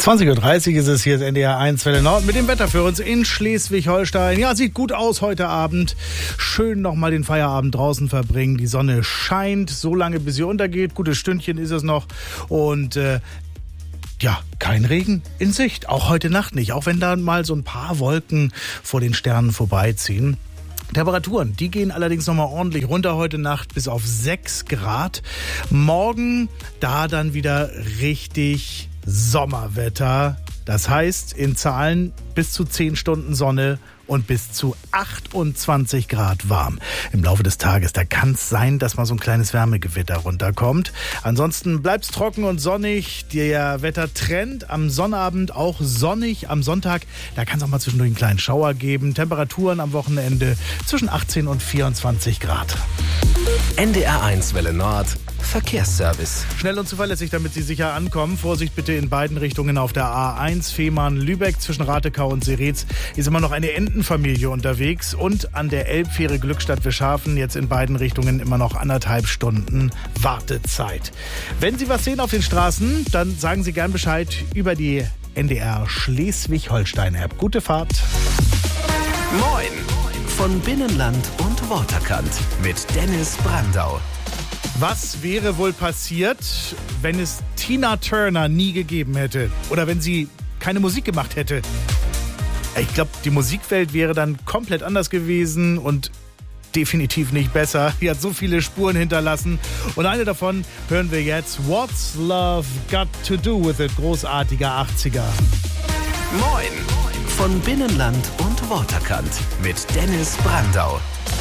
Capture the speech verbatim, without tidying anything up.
zwanzig Uhr dreißig ist es, hier ist N D R eins Welle Nord mit dem Wetter für uns in Schleswig-Holstein. Ja, sieht gut aus heute Abend. Schön nochmal den Feierabend draußen verbringen. Die Sonne scheint so lange, bis sie untergeht. Gutes Stündchen ist es noch. Und äh, ja, kein Regen in Sicht. Auch heute Nacht nicht. Auch wenn da mal so ein paar Wolken vor den Sternen vorbeiziehen. Temperaturen, die gehen allerdings nochmal ordentlich runter heute Nacht bis auf sechs Grad. Morgen da dann wieder richtig Sommerwetter. Das heißt in Zahlen bis zu zehn Stunden Sonne und bis zu achtundzwanzig Grad warm. Im Laufe des Tages, da kann es sein, dass mal so ein kleines Wärmegewitter runterkommt. Ansonsten bleibt es trocken und sonnig. Der Wettertrend am Sonnabend auch sonnig. Am Sonntag, da kann es auch mal zwischendurch einen kleinen Schauer geben. Temperaturen am Wochenende zwischen achtzehn und vierundzwanzig Grad. N D R eins Welle Nord Verkehrsservice. Schnell und zuverlässig, damit Sie sicher ankommen. Vorsicht bitte in beiden Richtungen auf der A eins Fehmarn-Lübeck. Zwischen Ratekau und Seretz ist immer noch eine Entenfamilie unterwegs. Und an der Elbfähre Glückstadt-Wischhafen jetzt in beiden Richtungen immer noch anderthalb Stunden Wartezeit. Wenn Sie was sehen auf den Straßen, dann sagen Sie gern Bescheid über die N D R Schleswig-Holstein-App. Gute Fahrt. Moin von Binnenland und Waterkant mit Dennis Brandau. Was wäre wohl passiert, wenn es Tina Turner nie gegeben hätte? Oder wenn sie keine Musik gemacht hätte? Ich glaube, die Musikwelt wäre dann komplett anders gewesen und definitiv nicht besser. Sie hat so viele Spuren hinterlassen. Und eine davon hören wir jetzt. What's Love Got to Do with It? Großartiger achtziger. Moin von Binnenland und Waterkant mit Dennis Brandau.